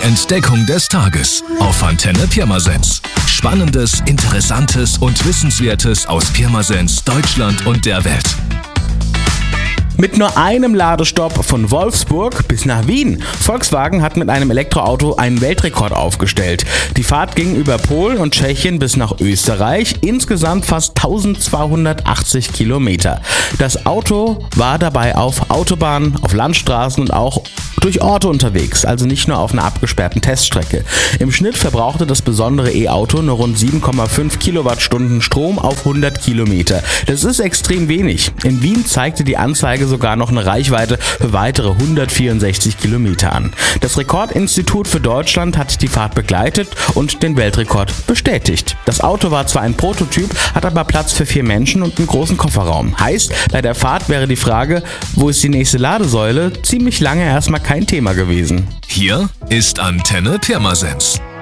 Entdeckung des Tages auf Antenne Pirmasens. Spannendes, Interessantes und Wissenswertes aus Pirmasens, Deutschland und der Welt. Mit nur einem Ladestopp von Wolfsburg bis nach Wien. Volkswagen hat mit einem Elektroauto einen Weltrekord aufgestellt. Die Fahrt ging über Polen und Tschechien bis nach Österreich, insgesamt fast 1280 Kilometer. Das Auto war dabei auf Autobahnen, auf Landstraßen und auch durch Orte unterwegs, also nicht nur auf einer abgesperrten Teststrecke. Im Schnitt verbrauchte das besondere E-Auto nur rund 7,5 Kilowattstunden Strom auf 100 Kilometer. Das ist extrem wenig. In Wien zeigte die Anzeige sogar noch eine Reichweite für weitere 164 Kilometer an. Das Rekordinstitut für Deutschland hat die Fahrt begleitet und den Weltrekord bestätigt. Das Auto war zwar ein Prototyp, hat aber Platz für 4 Menschen und einen großen Kofferraum. Heißt, bei der Fahrt wäre die Frage, wo ist die nächste Ladesäule, ziemlich lange erstmal kein Thema gewesen. Hier ist Antenne Pirmasens.